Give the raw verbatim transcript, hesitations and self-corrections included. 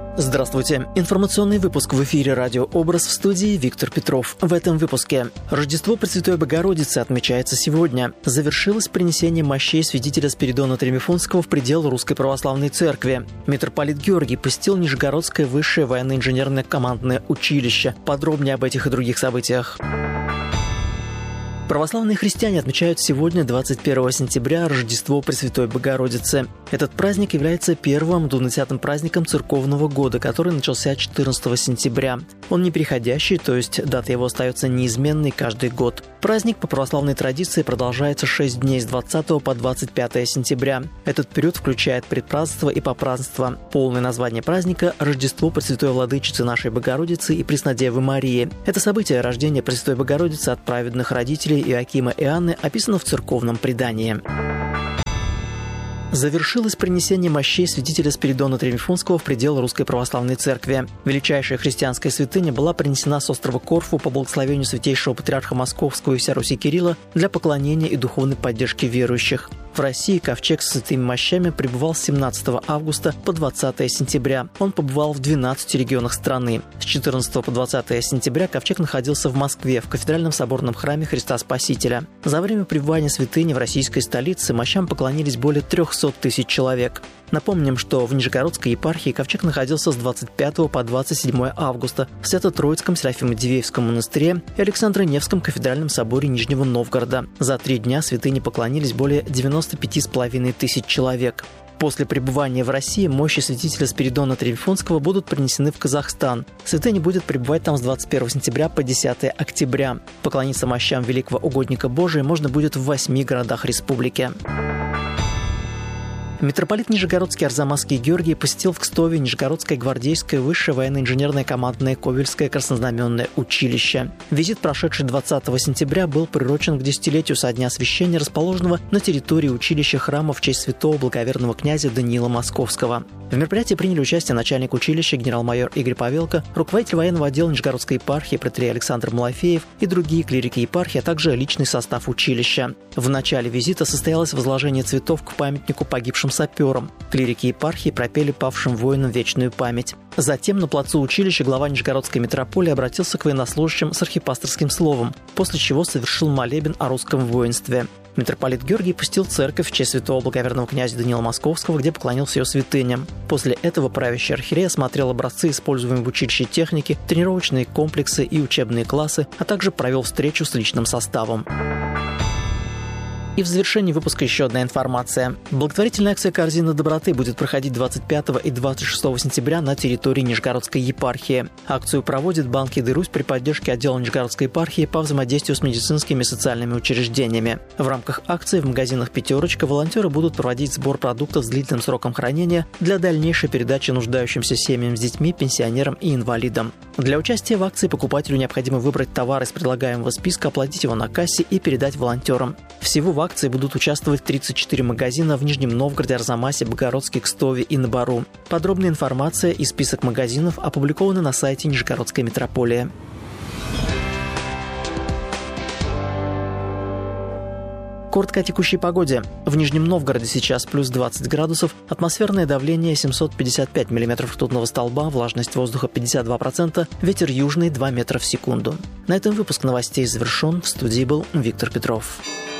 Здравствуйте. Информационный выпуск в эфире «Радио Образ», в студии Виктор Петров. В этом выпуске. Рождество Пресвятой Богородицы отмечается сегодня. Завершилось принесение мощей святителя Спиридона Тремифунского в пределы Русской Православной Церкви. Митрополит Георгий посетил Нижегородское высшее военно-инженерное командное училище. Подробнее об этих и других событиях. Православные христиане отмечают сегодня, двадцать первого сентября, Рождество Пресвятой Богородицы. Этот праздник является первым двунадесятым праздником церковного года, который начался четырнадцатого сентября. Он непреходящий, то есть дата его остается неизменной каждый год. Праздник по православной традиции продолжается шесть дней с двадцатого по двадцать пятое сентября. Этот период включает предпразднество и попразднество. Полное название праздника – Рождество Пресвятой Владычицы нашей Богородицы и Преснодевы Марии. Это событие рождения Пресвятой Богородицы от праведных родителей Иоакима и Анны описано в церковном предании. Завершилось принесение мощей святителя Спиридона Тремифунского в пределы Русской Православной Церкви. Величайшая христианская святыня была принесена с острова Корфу по благословению святейшего патриарха Московского и вся Руси Кирилла для поклонения и духовной поддержки верующих. В России ковчег с святыми мощами пребывал с семнадцатого августа по двадцатое сентября. Он побывал в двенадцати регионах страны. С четырнадцатого по двадцатое сентября ковчег находился в Москве, в кафедральном соборном храме Христа Спасителя. За время пребывания святыни в российской столице мощам поклонились более трехсот тысяч человек. Напомним, что в Нижегородской епархии ковчег находился с двадцать пятого по двадцать седьмое августа в Свято-Троицком Серафимо-Дивеевском монастыре и Александро-Невском кафедральном соборе Нижнего Новгорода. За три дня святыне поклонились более девяноста пяти с половиной тысяч человек. После пребывания в России мощи святителя Спиридона Тремифунского будут принесены в Казахстан. Святыня будет пребывать там с двадцать первого сентября по десятое октября. Поклониться мощам великого угодника Божия можно будет в восьми городах республики. Митрополит Нижегородский Арзамасский Георгий посетил в Кстове Нижегородское гвардейское высшее военно-инженерное командное Ковельское краснознаменное училище. Визит, прошедший двадцатого сентября, был приурочен к десятилетию со дня освящения, расположенного на территории училища храма в честь святого благоверного князя Даниила Московского. В мероприятии приняли участие начальник училища генерал-майор Игорь Павелко, руководитель военного отдела Нижегородской епархии протоиерей Александр Малафеев и другие клирики епархии, а также личный состав училища. В начале визита состоялось возложение цветов к памятнику погибшим саперам. Клирики епархии пропели павшим воинам вечную память. Затем на плацу училища глава Нижегородской митрополии обратился к военнослужащим с архипасторским словом, после чего совершил молебен о русском воинстве. Митрополит Георгий посетил церковь в честь святого благоверного князя Даниила Московского, где поклонился ее святыням. После этого правящий архиерей осмотрел образцы используемой в училище техники, тренировочные комплексы и учебные классы, а также провел встречу с личным составом. И в завершении выпуска еще одна информация. Благотворительная акция «Корзина доброты» будет проходить двадцать пятого и двадцать шестого сентября на территории Нижегородской епархии. Акцию проводит Банк Еды Русь при поддержке отдела Нижегородской епархии по взаимодействию с медицинскими и социальными учреждениями. В рамках акции в магазинах «Пятерочка» волонтеры будут проводить сбор продуктов с длительным сроком хранения для дальнейшей передачи нуждающимся семьям с детьми, пенсионерам и инвалидам. Для участия в акции покупателю необходимо выбрать товар из предлагаемого списка, оплатить его на кассе и передать волонтерам. Всего в акции будут участвовать тридцать четыре магазина в Нижнем Новгороде, Арзамасе, Богородске, Кстове и на Бару. Подробная информация и список магазинов опубликованы на сайте Нижегородской митрополии. Коротко о текущей погоде. В Нижнем Новгороде сейчас плюс двадцать градусов, атмосферное давление семьсот пятьдесят пять миллиметров ртутного столба, влажность воздуха пятьдесят два процента, ветер южный два метра в секунду. На этом выпуск новостей завершен. В студии был Виктор Петров.